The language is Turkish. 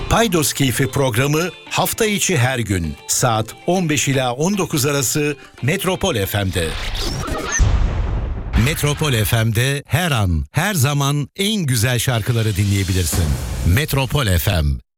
Paydos Keyfi programı hafta içi her gün saat 15 ila 19 arası Metropol FM'de. Metropol FM'de her an, her zaman en güzel şarkıları dinleyebilirsin. Metropol FM,